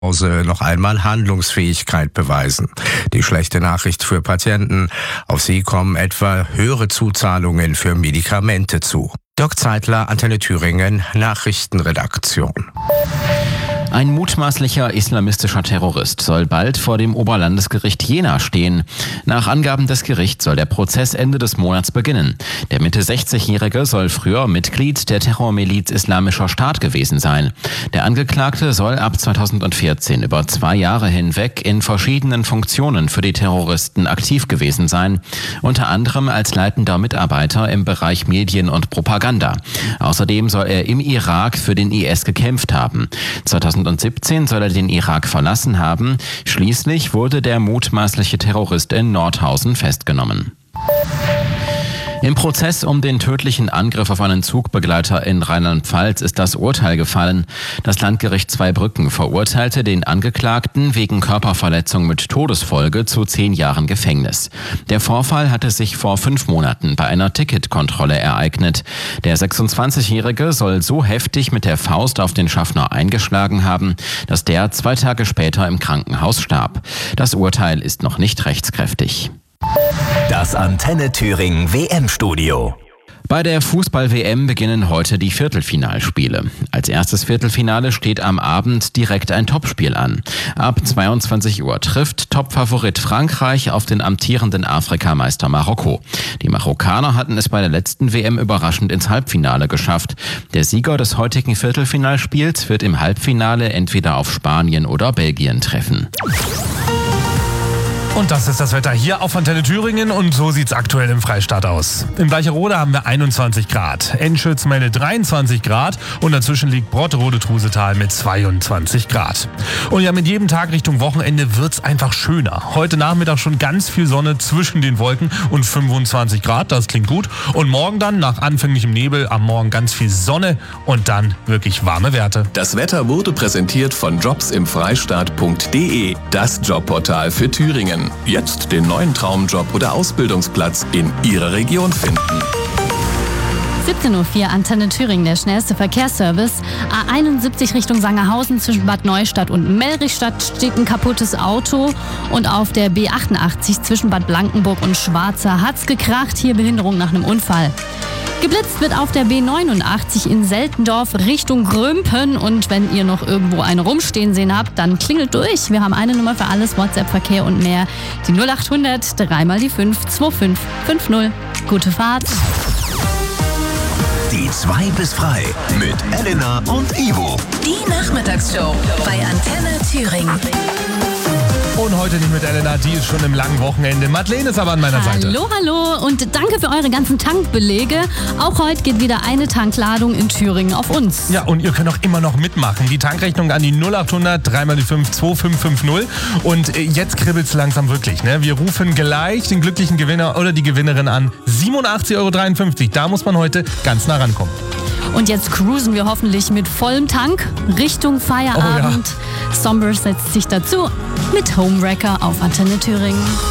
Hause noch einmal Handlungsfähigkeit beweisen. Die schlechte Nachricht für Patienten: Auf sie kommen etwa höhere Zuzahlungen für Medikamente zu. Dirk Zeitler, Antenne Thüringen, Nachrichtenredaktion. Ein mutmaßlicher islamistischer Terrorist soll bald vor dem Oberlandesgericht Jena stehen. Nach Angaben des Gerichts soll der Prozess Ende des Monats beginnen. Der Mitte 60-Jährige soll früher Mitglied der Terrormiliz Islamischer Staat gewesen sein. Der Angeklagte soll ab 2014 über 2 Jahre hinweg in verschiedenen Funktionen für die Terroristen aktiv gewesen sein, unter anderem als leitender Mitarbeiter im Bereich Medien und Propaganda. Außerdem soll er im Irak für den IS gekämpft haben. 2017 soll er den Irak verlassen haben. Schließlich wurde der mutmaßliche Terrorist in Nordhausen festgenommen. Im Prozess um den tödlichen Angriff auf einen Zugbegleiter in Rheinland-Pfalz ist das Urteil gefallen. Das Landgericht Zweibrücken verurteilte den Angeklagten wegen Körperverletzung mit Todesfolge zu 10 Jahren Gefängnis. Der Vorfall hatte sich vor 5 Monaten bei einer Ticketkontrolle ereignet. Der 26-Jährige soll so heftig mit der Faust auf den Schaffner eingeschlagen haben, dass der 2 Tage später im Krankenhaus starb. Das Urteil ist noch nicht rechtskräftig. Das Antenne Thüringen WM-Studio. Bei der Fußball-WM beginnen heute die Viertelfinalspiele. Als erstes Viertelfinale steht am Abend direkt ein Topspiel an. Ab 22 Uhr trifft Topfavorit Frankreich auf den amtierenden Afrikameister Marokko. Die Marokkaner hatten es bei der letzten WM überraschend ins Halbfinale geschafft. Der Sieger des heutigen Viertelfinalspiels wird im Halbfinale entweder auf Spanien oder Belgien treffen. Und das ist das Wetter hier auf Antenne Thüringen und so sieht's aktuell im Freistaat aus. In Bleicherode haben wir 21 Grad, Enschütz meldet 23 Grad und dazwischen liegt Brotterode-Trusetal mit 22 Grad. Und ja, mit jedem Tag Richtung Wochenende wird's einfach schöner. Heute Nachmittag schon ganz viel Sonne zwischen den Wolken und 25 Grad, das klingt gut. Und morgen dann nach anfänglichem Nebel am Morgen ganz viel Sonne und dann wirklich warme Werte. Das Wetter wurde präsentiert von jobsimfreistaat.de, das Jobportal für Thüringen. Jetzt den neuen Traumjob oder Ausbildungsplatz in Ihrer Region finden. 17:04 Uhr, Antenne Thüringen, der schnellste Verkehrsservice. A71 Richtung Sangerhausen zwischen Bad Neustadt und Melrichstadt steht ein kaputtes Auto. Und auf der B88 zwischen Bad Blankenburg und Schwarza hat's gekracht. Hier Behinderung nach einem Unfall. Geblitzt wird auf der B89 in Seltendorf Richtung Grümpen. Und wenn ihr noch irgendwo eine rumstehen sehen habt, dann klingelt durch. Wir haben eine Nummer für alles, WhatsApp-Verkehr und mehr. Die 0800 3 mal die 5 2550. Gute Fahrt. Die 2 bis frei mit Elena und Ivo. Die Nachmittagsshow bei Antenne Thüringen. Und heute nicht mit Elena, die ist schon im langen Wochenende. Madeleine ist aber an meiner Seite. Hallo, hallo und danke für eure ganzen Tankbelege. Auch heute geht wieder eine Tankladung in Thüringen auf uns. Ja, und ihr könnt auch immer noch mitmachen. Die Tankrechnung an die 0800 3 mal die 5 2550. Und jetzt kribbelt's langsam wirklich. Ne? Wir rufen gleich den glücklichen Gewinner oder die Gewinnerin an. 87,53 €. Da muss man heute ganz nah rankommen. Und jetzt cruisen wir hoffentlich mit vollem Tank Richtung Feierabend. Oh ja. Somber setzt sich dazu mit Homewrecker auf Antenne Thüringen.